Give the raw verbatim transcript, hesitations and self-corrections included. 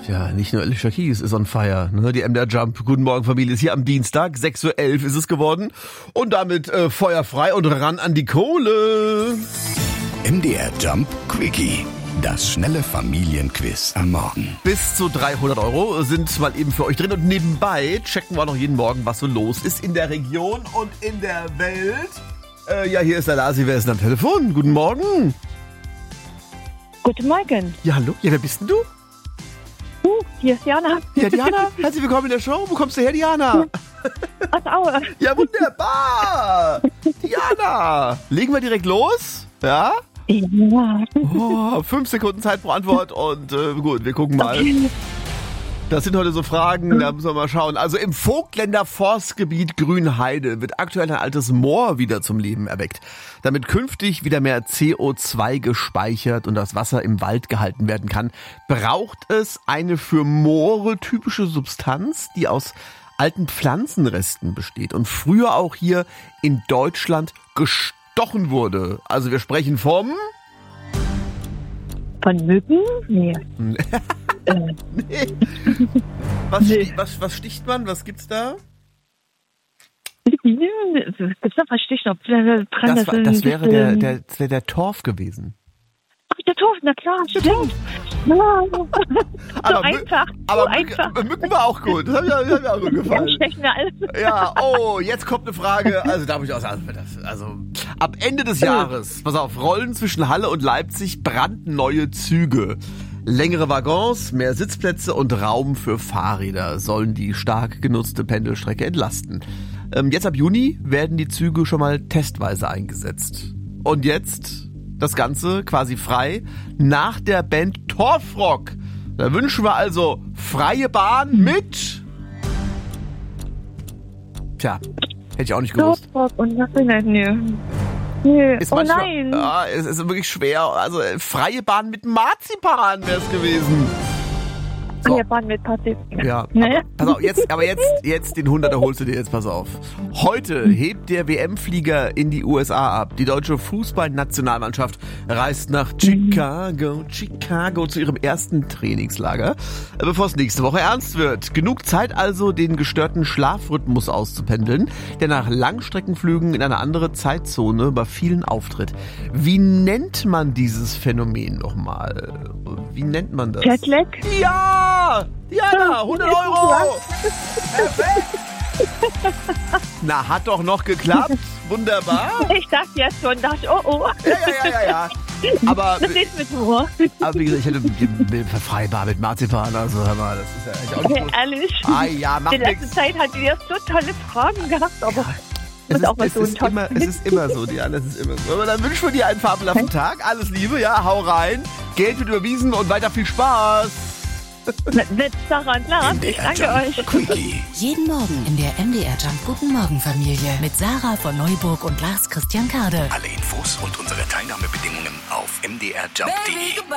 Ja, nicht nur Alicia Keys ist on fire, ne? Die M D R Jump, Guten Morgen Familie, ist hier am Dienstag, sechs Uhr elf ist es geworden. Und damit äh, feuerfrei und ran an die Kohle. M D R Jump Quickie. Das schnelle Familienquiz am Morgen. Bis zu dreihundert Euro sind mal eben für euch drin. Und nebenbei checken wir noch jeden Morgen, was so los ist in der Region und in der Welt. Äh, ja, hier ist der Lasi, wer ist denn am Telefon? Guten Morgen. Guten Morgen. Ja, hallo. Ja, wer bist denn du? Uh, hier ist Jana. Ja, Diana, herzlich willkommen in der Show. Wo kommst du her, Diana? Aus Aue. Ja, wunderbar. Diana, legen wir direkt los? Ja? Ja. Oh, fünf Sekunden Zeit pro Antwort und äh, gut, wir gucken mal. Das sind heute so Fragen, da müssen wir mal schauen. Also im Vogtländer Forstgebiet Grünheide wird aktuell ein altes Moor wieder zum Leben erweckt, damit künftig wieder mehr C O zwei gespeichert und das Wasser im Wald gehalten werden kann. Braucht es eine für Moore typische Substanz, die aus alten Pflanzenresten besteht und früher auch hier in Deutschland gestochen wurde. Also wir sprechen vom... Von Mücken? Nee. äh. Nee. Was, nee. was, was sticht man? Was gibt's da? Gibt's noch was Stich noch? Das, war, das wäre der, der, das wäre der Torf gewesen. Ach, der Torf, na klar, stimmt. Ja. So aber einfach. Aber so Mücken, einfach. Mücken war auch gut. Das hat mir, das hat mir auch gut gefallen. Ja, stechen wir alles. Ja, oh, jetzt kommt eine Frage. Also da muss ich auch sagen, das, also ab Ende des Jahres, pass auf, rollen zwischen Halle und Leipzig brandneue Züge. Längere Waggons, mehr Sitzplätze und Raum für Fahrräder sollen die stark genutzte Pendelstrecke entlasten. Ähm, jetzt ab Juni werden die Züge schon mal testweise eingesetzt. Und jetzt das Ganze quasi frei nach der Band Torfrock. Da wünschen wir also freie Bahn mit... Tja, hätte ich auch nicht gewusst. Torfrock und was denn? Nee. Nee. Ist Oh manchmal, nein. Ja, es ist wirklich schwer. Also äh, freie Bahn mit Marzipan wäre es gewesen. So. Wir waren mit Party. Ja, Nee. aber, pass auf, jetzt, aber jetzt, jetzt den hunderter holst du dir jetzt, pass auf. Heute hebt der W M-Flieger in die U S A ab. Die deutsche Fußballnationalmannschaft reist nach Chicago, Chicago zu ihrem ersten Trainingslager, bevor es nächste Woche ernst wird. Genug Zeit also, den gestörten Schlafrhythmus auszupendeln, der nach Langstreckenflügen in eine andere Zeitzone bei vielen auftritt. Wie nennt man dieses Phänomen nochmal? Wie nennt man das? Jetlag? Ja! Diana, hundert Euro! Perfekt! Na, hat doch noch geklappt. Wunderbar. Ich dachte jetzt schon, dachte, oh, oh. Ja, ja, ja, ja, ja. Aber, Das ist mit Humor. aber wie gesagt, ich hätte mit, mit Freibar mit Marzipan, also hör mal, das ist ja echt auch nicht gut. Ehrlich. Ah ja, macht In letzter nichts. Zeit hat ihr so tolle Fragen gehabt, aber Es ist auch mal ist, so es, ein ist Top. immer, es ist immer so, Diana, es ist immer so. Aber dann wünschen wir dir einen fabelhaften Tag. Alles Liebe, ja, hau rein. Geld wird überwiesen und weiter viel Spaß. Mit, mit Sarah und Lars. Ich danke Jump euch. Quickie. Jeden Morgen in der M D R Jump Guten Morgen Familie mit Sarah von Neuburg und Lars Christian Kade. Alle Infos und unsere Teilnahmebedingungen auf m d r jump punkt d e.